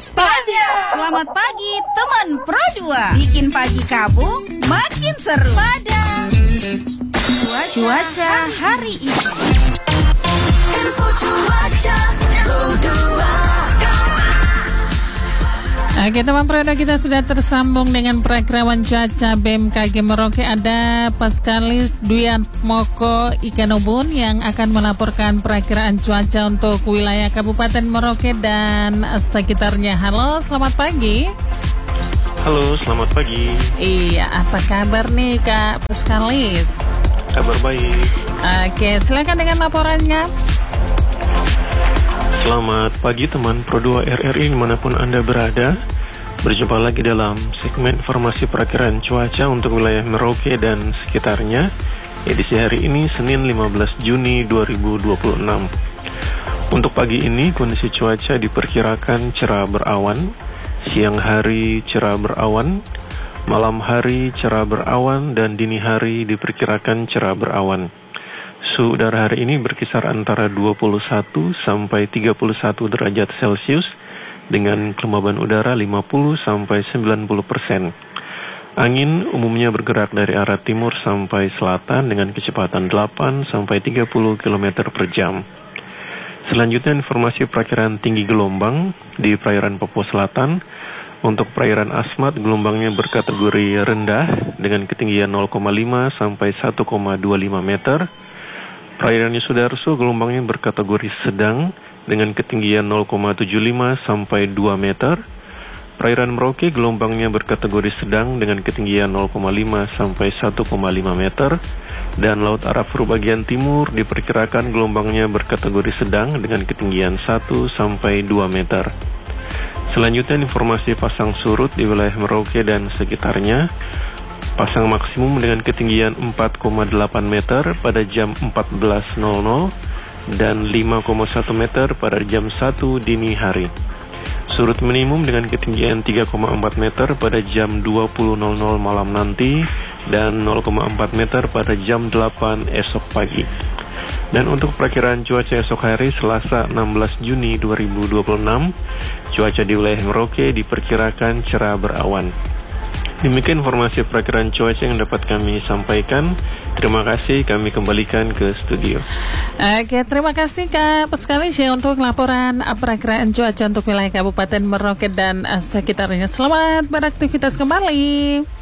Spada. Selamat pagi teman Pro 2. Bikin pagi kamu makin seru. Spada. Cuaca hari ini. Info cuaca Pro 2. Oke teman Prodo, kita sudah tersambung dengan Prakirawan Cuaca BMKG Merauke. Ada Paskalis Dwiatmoko Ikanobun yang akan melaporkan perakiraan cuaca untuk wilayah Kabupaten Merauke dan sekitarnya. Halo, selamat pagi. Halo, selamat pagi. Iya, apa kabar nih Kak Paskalis? Kabar baik. Oke, silakan dengan laporannya. Selamat pagi teman Pro 2 RRI dimanapun Anda berada. Berjumpa lagi dalam segmen informasi perakiraan cuaca untuk wilayah Merauke dan sekitarnya. Edisi hari ini Senin 15 Juni 2026. Untuk pagi ini kondisi cuaca diperkirakan cerah berawan, siang hari cerah berawan, malam hari cerah berawan, dan dini hari diperkirakan cerah berawan. Suhu udara hari ini berkisar antara 21 sampai 31 derajat Celcius dengan kelembaban udara 50 sampai 90%. Angin umumnya bergerak dari arah timur sampai selatan dengan kecepatan 8 sampai 30 km per jam. Selanjutnya informasi perakiraan tinggi gelombang di perairan Papua Selatan. Untuk perairan Asmat gelombangnya berkategori rendah dengan ketinggian 0,5 sampai 1,25 meter. Perairan Sudarso gelombangnya berkategori sedang dengan ketinggian 0,75 sampai 2 meter. Perairan Merauke gelombangnya berkategori sedang dengan ketinggian 0,5 sampai 1,5 meter. Dan Laut Arafura bagian timur diperkirakan gelombangnya berkategori sedang dengan ketinggian 1 sampai 2 meter. Selanjutnya informasi pasang surut di wilayah Merauke dan sekitarnya. Pasang maksimum dengan ketinggian 4,8 meter pada jam 14.00 dan 5,1 meter pada jam 1 dini hari. Surut minimum dengan ketinggian 3,4 meter pada jam 20.00 malam nanti dan 0,4 meter pada jam 8 esok pagi. Dan untuk perakiraan cuaca esok hari Selasa 16 Juni 2026, cuaca di wilayah Merauke diperkirakan cerah berawan. Demikian informasi perakiraan cuaca yang dapat kami sampaikan. Terima kasih, kami kembalikan ke studio. Oke, terima kasih Kak Paskalis ya untuk laporan perakiraan cuaca untuk wilayah Kabupaten Merauke dan sekitarnya. Selamat beraktivitas kembali.